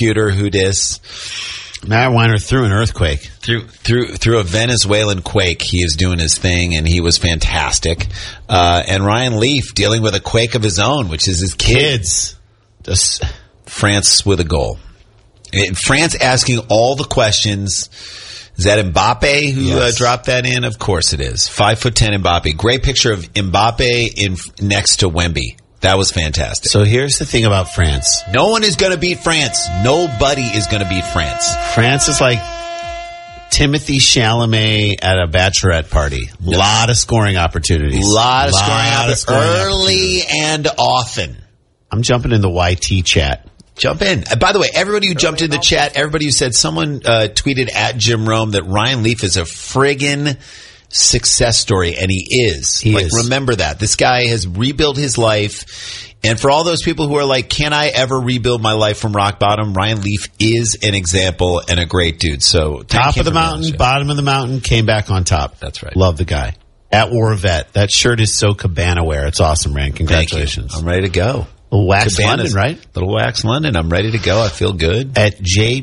computer, who dis. Matt Weiner threw an earthquake. Through a Venezuelan quake, he is doing his thing, and he was fantastic. And Ryan Leaf dealing with a quake of his own, which is his kids. Just France with a goal. France asking all the questions. Is that Mbappe who dropped that in? Of course it is. 5'10" Mbappe. Great picture of Mbappe next to Wemby. That was fantastic. So here's the thing about France. No one is going to beat France. Nobody is going to beat France. France is like Timothy Chalamet at a bachelorette party. A lot of scoring opportunities. Early and often. I'm jumping in the YT chat. Jump in. By the way, everybody who jumped in the chat, everybody who said, someone tweeted at Jim Rome that Ryan Leaf is a friggin' success story, and he is. Remember that. This guy has rebuilt his life, and for all those people who are like, can I ever rebuild my life from rock bottom? Ryan Leaf is an example and a great dude. So top of the mountain, bottom of the mountain, came back on top. That's right. Love the guy. At War Vet. That shirt is so Cabana wear. It's awesome, Rand. Congratulations. I'm ready to go. Little Wax London, right? Little Wax London. I'm ready to go. I feel good. At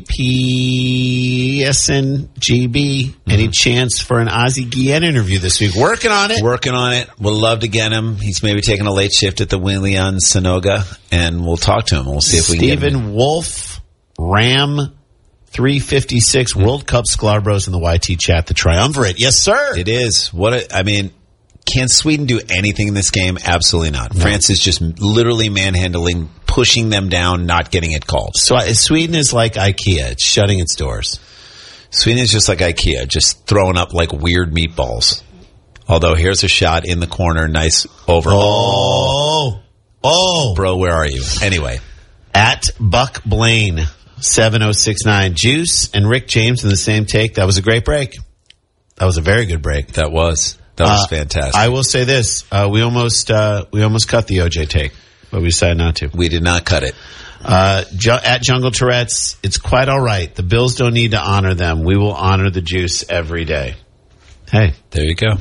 JPSNGB, any chance for an Ozzie Guillen interview this week? Working on it. We'll love to get him. He's maybe taking a late shift at the Willian Sonoga, and we'll talk to him. We'll see if we can get him. Stephen Wolf, Ram 356, World Cup Sklar in the YT chat, the triumvirate. Yes, sir. It is. Can Sweden do anything in this game? Absolutely not. No. France is just literally manhandling, pushing them down, not getting it called. So Sweden is like IKEA. It's shutting its doors. Sweden is just like IKEA, just throwing up like weird meatballs. Although here's a shot in the corner. Nice over. Oh. Bro, where are you? Anyway. At Buck Blaine, 7069. Juice and Rick James in the same take. That was a great break. That was a very good break. That was fantastic. I will say this: we almost cut the OJ take, but we decided not to. We did not cut it. At Jungle Tourette's, it's quite all right. The Bills don't need to honor them. We will honor the Juice every day. Hey, there you go.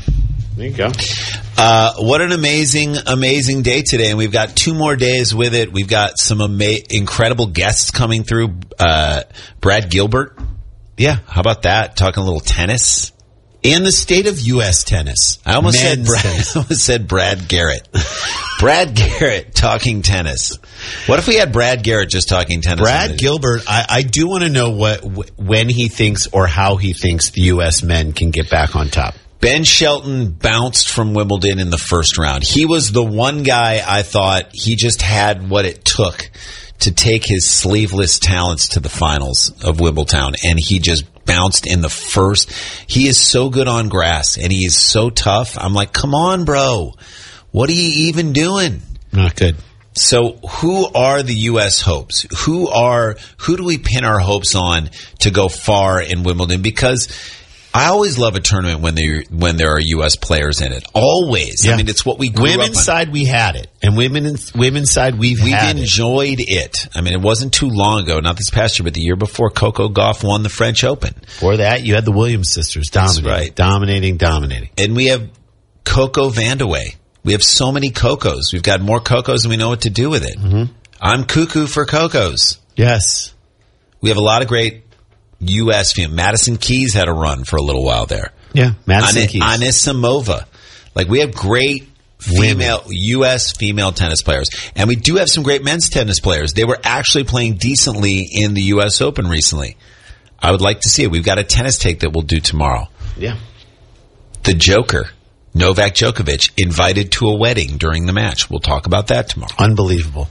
What an amazing day today, and we've got 2 more days with it. We've got some incredible guests coming through. Brad Gilbert. Yeah, how about that? Talking a little tennis. And the state of U.S. tennis. I almost said Brad Garrett. Brad Garrett talking tennis. What if we had Brad Garrett just talking tennis? Brad Gilbert, I do want to know when he thinks or how he thinks the U.S. men can get back on top. Ben Shelton bounced from Wimbledon in the first round. He was the one guy I thought he just had what it took to take his sleeveless talents to the finals of Wimbledon, and he just bounced in the first. He is so good on grass, and he is so tough. I'm like, come on, bro. What are you even doing? Not good. So who are the U.S. hopes? Who do we pin our hopes on to go far in Wimbledon? Because I always love a tournament when there are U.S. players in it. Always. Yeah. I mean, it's what we grew up on. Women's side, we had it. And women's side, we've enjoyed it. I mean, it wasn't too long ago, not this past year, but the year before, Coco Gauff won the French Open. Before that, you had the Williams sisters dominating. That's right. Dominating. And we have Coco Vandeweghe. We have so many Cocos. We've got more Cocos than we know what to do with it. Mm-hmm. I'm cuckoo for Cocos. Yes. We have a lot of great U.S. female. Madison Keys had a run for a little while there. Yeah, Madison Keys. Anisimova. Like, we have great U.S. female tennis players. And we do have some great men's tennis players. They were actually playing decently in the U.S. Open recently. I would like to see it. We've got a tennis take that we'll do tomorrow. Yeah. The Joker, Novak Djokovic, invited to a wedding during the match. We'll talk about that tomorrow. Unbelievable.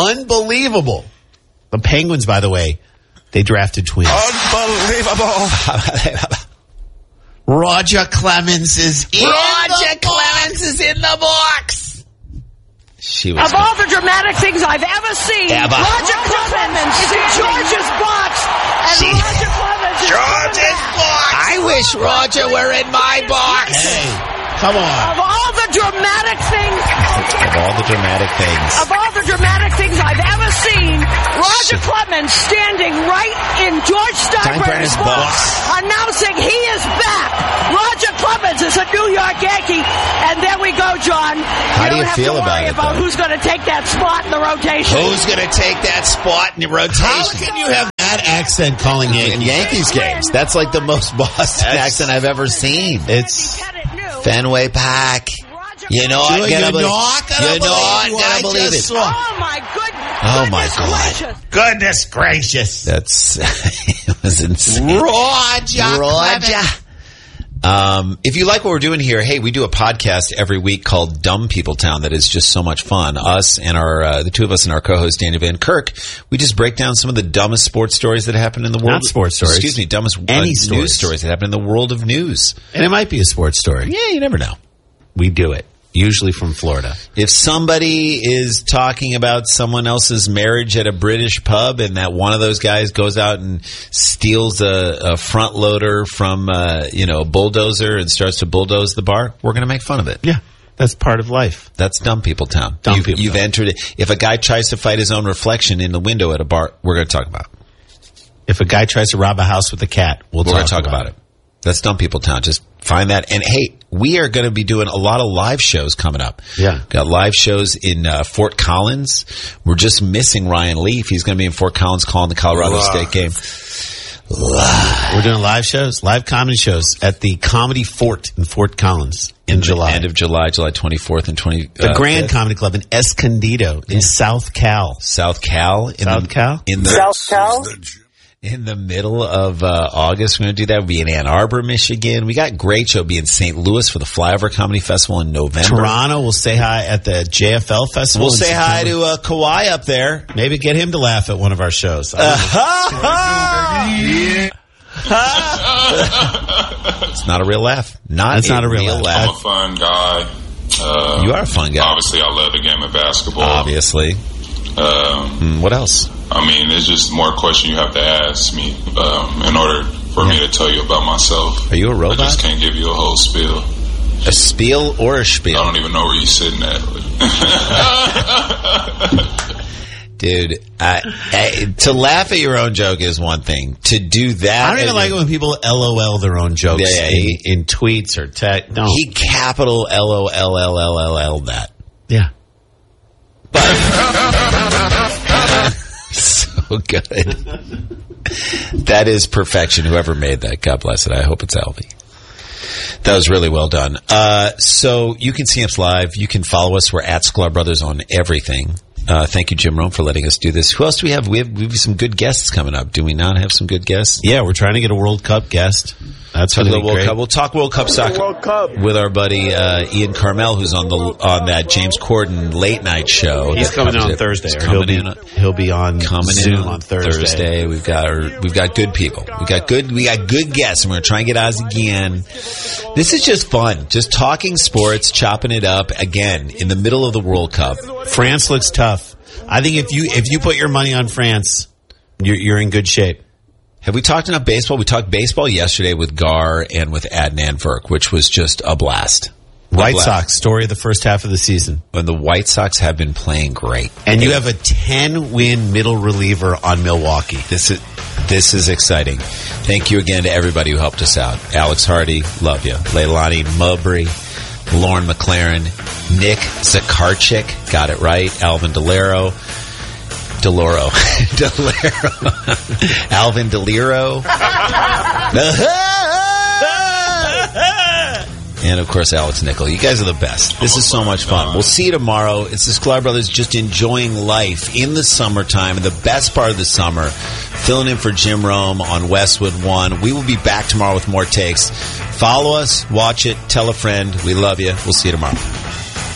The Penguins, by the way, they drafted twins. Unbelievable. Roger Clemens is in the box. Of all the dramatic things I've ever seen, Roger Clemens is in George's box. And Roger Clemens is George's box. I wish Roger were in my box. Hey, come on. Of all the dramatic things I've ever seen, Roger Clemens standing right in George Steinbrenner's box, announcing he is back. Roger Clemens is a New York Yankee. And there we go, John. How do you feel about it, who's going to take that spot in the rotation? Who's going to take that spot in the rotation? How can you have that accent calling Yankees games. That's like the most Boston accent I've ever seen. It's Fenway Park. You're not going to believe it. Oh, my goodness. Oh, my God. Goodness gracious. It was insane. Roger. If you like what we're doing here, hey, we do a podcast every week called Dumb People Town that is just so much fun. Us and the two of us and our co-host Daniel Van Kirk, we just break down some of the dumbest sports stories that happen in the world. Not sports stories. Excuse me, dumbest news stories that happen in the world of news. And it might be a sports story. Yeah, you never know. We do it. Usually from Florida. If somebody is talking about someone else's marriage at a British pub and that one of those guys goes out and steals a front loader from a bulldozer and starts to bulldoze the bar, we're going to make fun of it. Yeah, that's part of life. That's Dumb People Town. You've entered it. If a guy tries to fight his own reflection in the window at a bar, we're going to talk about it. If a guy tries to rob a house with a cat, we're going to talk about it. That's Dumb People Town. Just find that. And hey, we are going to be doing a lot of live shows coming up. Yeah. Got live shows in Fort Collins. We're just missing Ryan Leaf. He's going to be in Fort Collins calling the Colorado State game. We're doing live shows, live comedy shows at the Comedy Fort in Fort Collins in July. End of July 24th and 20th. The Grand Comedy Club in Escondido in South Cal. South Cal? South Cal? In the middle of August, we're going to do that. We'll be in Ann Arbor, Michigan. We got great show. We'll be in St. Louis for the Flyover Comedy Festival in November. Toronto, we'll say hi at the JFL Festival. We'll say hi to Kawhi up there. Maybe get him to laugh at one of our shows. It's not a real laugh. It's not a real laugh. I'm a fun guy. You are a fun guy. Obviously, I love the game of basketball. Obviously. What else? I mean, it's just more questions you have to ask me in order for me to tell you about myself. Are you a robot? I just can't give you a whole spiel. A spiel or a spiel? I don't even know where you're sitting at. Dude, to laugh at your own joke is one thing. To do that... I don't even like it when people LOL their own jokes in tweets or text. No. He capital LOLLLL that. Yeah. So good. That is perfection. Whoever made that, God bless it. I hope it's healthy. That was really well done. So you can see us live. You can follow us. We're at Sklar Brothers on everything. Thank you, Jim Rome, for letting us do this. Who else do we have? We have some good guests coming up. Do we not have some good guests? Yeah, we're trying to get a World Cup guest. That's really great. We'll talk World Cup soccer with our buddy Ian Carmel, who's on that James Corden late night show. He's coming in on Thursday. He'll be on Zoom on Thursday. We've got good people. We got good guests, and we're gonna try and get Oz again. This is just fun, just talking sports, chopping it up again in the middle of the World Cup. France looks tough. I think if you put your money on France, you're in good shape. Have we talked enough baseball? We talked baseball yesterday with Gar and with Adnan Virk, which was just a blast. White Sox, story of the first half of the season. And the White Sox have been playing great. And you have a 10-win middle reliever on Milwaukee. This is exciting. Thank you again to everybody who helped us out. Alex Hardy, love you. Leilani Mowbray, Lauren McLaren, Nick Zakarchik, got it right. Alvin Delero. Alvin Deliro. And, of course, Alex Nickel. You guys are the best. This is so much fun. We'll see you tomorrow. It's the Sklar Brothers just enjoying life in the summertime, the best part of the summer, filling in for Jim Rome on Westwood 1. We will be back tomorrow with more takes. Follow us, watch it, tell a friend. We love you. We'll see you tomorrow.